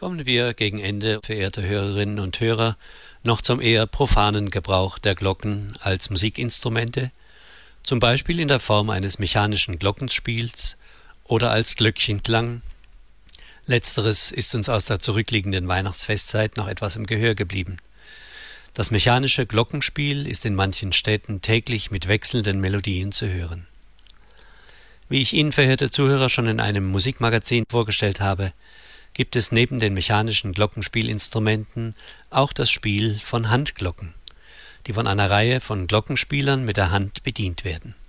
Kommen wir gegen Ende, verehrte Hörerinnen und Hörer, noch zum eher profanen Gebrauch der Glocken als Musikinstrumente, zum Beispiel in der Form eines mechanischen Glockenspiels oder als Glöckchenklang. Letzteres ist uns aus der zurückliegenden Weihnachtsfestzeit noch etwas im Gehör geblieben. Das mechanische Glockenspiel ist in manchen Städten täglich mit wechselnden Melodien zu hören. Wie ich Ihnen, verehrte Zuhörer, schon in einem Musikmagazin vorgestellt habe, gibt es neben den mechanischen Glockenspielinstrumenten auch das Spiel von Handglocken, die von einer Reihe von Glockenspielern mit der Hand bedient werden.